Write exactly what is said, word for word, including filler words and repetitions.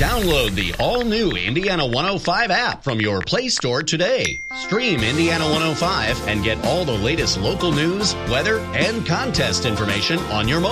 Download the all-new Indiana one oh five app from your Play Store today. Stream Indiana one oh five and get all the latest local news, weather, and contest information on your mobile.